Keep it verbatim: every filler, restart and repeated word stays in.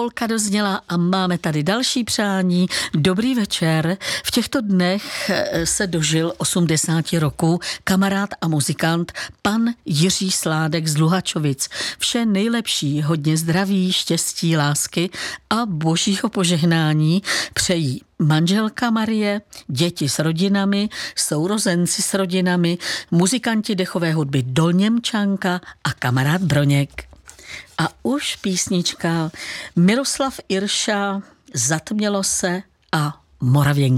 polka dozněla a máme tady další přání. Dobrý večer. V těchto dnech se dožil osmdesáti roků kamarád a muzikant pan Jiří Sládek z Luhačovic. Vše nejlepší, hodně zdraví, štěstí, lásky a božího požehnání přejí manželka Marie, děti s rodinami, sourozenci s rodinami, muzikanti dechové hudby Dolněmčanka a kamarád Broněk. A už písnička Miroslav Irša, Zatmělo se a Moravěnky.